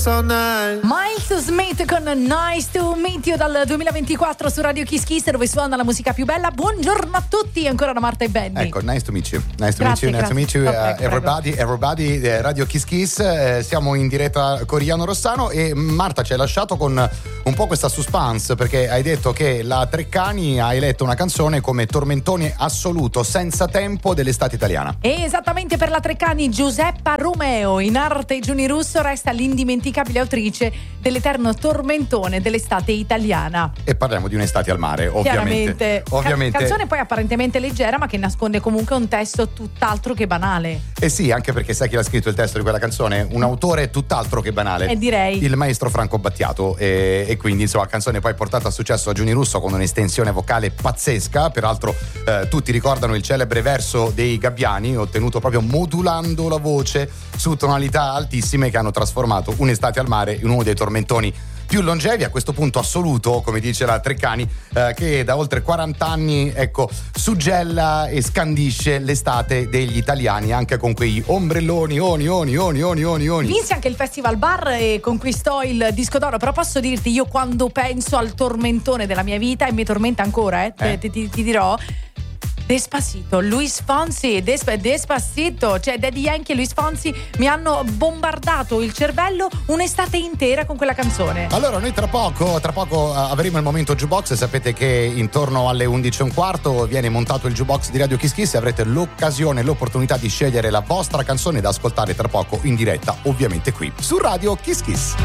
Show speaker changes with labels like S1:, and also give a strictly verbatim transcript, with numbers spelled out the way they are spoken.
S1: Miles Smith con Nice to Meet You dal duemilaventiquattro su Radio Kiss Kiss, dove suona la musica più bella. Buongiorno a tutti, ancora da Marta e Benny.
S2: Ecco, nice to meet you. Nice to
S1: Grazie,
S2: meet you, nice
S1: grazie.
S2: to meet you,
S1: Okay,
S2: uh, everybody, everybody, eh, Radio Kiss Kiss. Eh, siamo in diretta Corigliano Rossano e Marta ci hai lasciato con un po' questa suspense, perché hai detto che la Treccani ha eletto una canzone come tormentone assoluto, senza tempo dell'estate italiana.
S1: E esattamente per la Treccani, Giuseppa Romeo, in arte Giuni Russo, resta l'indimenticabile autrice dell'eterno tormentone dell'estate italiana.
S2: E parliamo di un'estate al mare, ovviamente. ovviamente.
S1: Ca- canzone poi apparentemente leggera, ma che nasconde comunque un testo tutt'altro che banale.
S2: Eh sì, anche perché sai chi ha scritto il testo di quella canzone? Un autore tutt'altro che banale.
S1: E direi
S2: il maestro Franco Battiato. E, e quindi insomma la canzone poi portata a successo a Giuni Russo con un'estensione vocale pazzesca. Peraltro eh, tutti ricordano il celebre verso dei Gabbiani, ottenuto proprio modulando la voce su tonalità altissime, che hanno trasformato un'estate al mare in uno dei tormentoni più longevi, a questo punto assoluto, come dice la Treccani, eh, che da oltre quaranta anni, ecco, suggella e scandisce l'estate degli italiani, anche con quei ombrelloni, oni, oni, oni, oni, oni, oni.
S1: Vinse anche il Festival Bar e conquistò il disco d'oro. Però posso dirti, io quando penso al tormentone della mia vita, e mi tormenta ancora, eh,
S2: eh.
S1: Ti, ti, ti dirò, Despacito, Luis Fonsi, Desp- Despacito, cioè Daddy Yankee e Luis Fonsi mi hanno bombardato il cervello un'estate intera con quella canzone.
S2: Allora noi tra poco, tra poco uh, avremo il momento jukebox. Sapete che intorno alle undici e un quarto viene montato il jukebox di Radio Kiss Kiss e avrete l'occasione, l'opportunità di scegliere la vostra canzone da ascoltare tra poco in diretta, ovviamente qui su Radio Kiss Kiss.